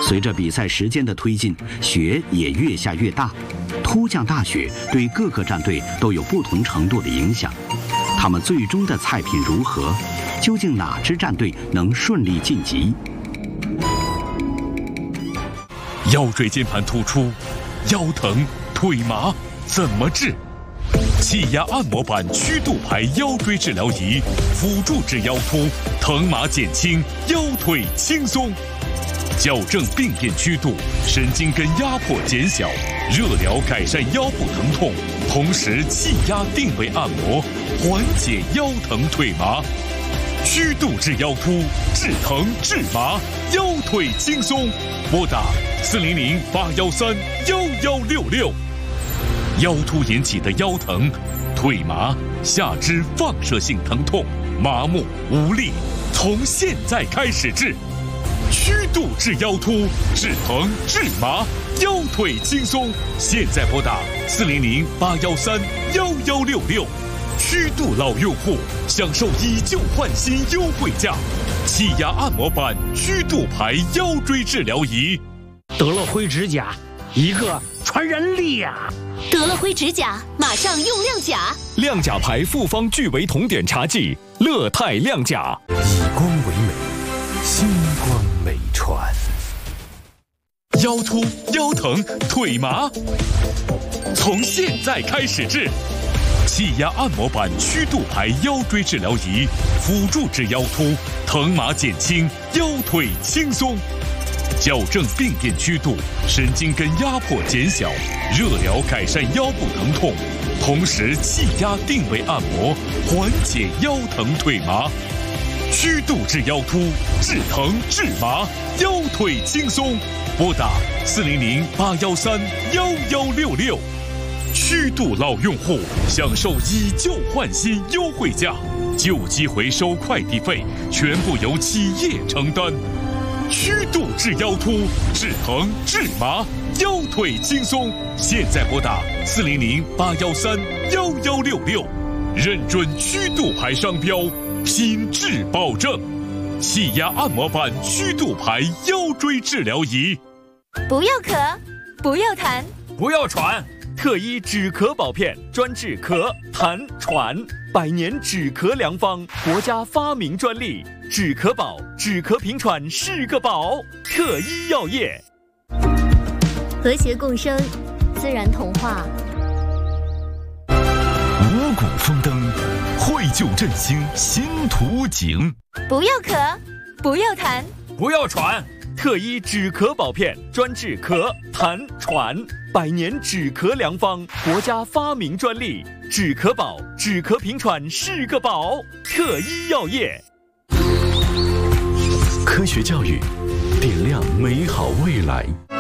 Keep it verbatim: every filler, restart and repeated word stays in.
随着比赛时间的推进，雪也越下越大。突降大雪对各个战队都有不同程度的影响。他们最终的菜品如何？究竟哪支战队能顺利晋级？ 腰椎间盘突出，腰疼、腿麻怎么治？气压按摩板曲度牌腰椎治疗仪，辅助治腰突，疼麻减轻，腰腿轻松。矫正病变曲度，神经根压迫减小，热疗改善腰部疼痛，同时气压定位按摩，缓解腰疼腿麻。曲度治腰突，治疼治麻，腰腿轻松。拨打四零零八幺三幺幺六六。腰突引起的腰疼、腿麻、下肢放射性疼痛、麻木无力，从现在开始治。曲度治腰突，治疼治麻，腰腿轻松。现在拨打四零零八幺三幺幺六六。曲度老用户享受以旧换新优惠价，气压按摩板曲度牌腰椎治疗仪。 得了灰指甲，一个传染力啊！ 得了灰指甲，马上用亮甲。 亮甲牌复方聚维酮碘茶剂，乐泰亮甲，以光为美，星光美传。 腰突、腰疼、腿麻，从现在开始治。气压按摩板曲度牌腰椎治疗仪，辅助治腰突，疼麻减轻，腰腿轻松。矫正病变曲度，神经根压迫减小，热疗改善腰部疼痛，同时气压定位按摩，缓解腰疼腿麻。曲度治腰突，治疼治麻，腰腿轻松。拨打四零零八幺三幺幺六六。曲度老用户享受以旧换新优惠价，旧机回收快递费全部由企业承担。曲度治腰突，治疼治麻，腰腿轻松。现在拨打四零零八幺三幺幺六六，认准曲度牌商标，品质保证。气压按摩板曲度牌腰椎治疗仪。 不要咳，不要痰， 不要喘。特一止咳宝片，专治咳、痰、喘，百年止咳良方，国家发明专利。止咳宝，止咳平喘是个宝。特一药业， 和谐共生，自然童话。 五谷丰登，绘就振兴新图景。 不要咳，不要痰， 不要喘。特一止咳宝片，专治咳、痰、喘，百年止咳良方，国家发明专利。止咳宝，止咳平喘是个宝。特一药业。 科学教育，点亮美好未来。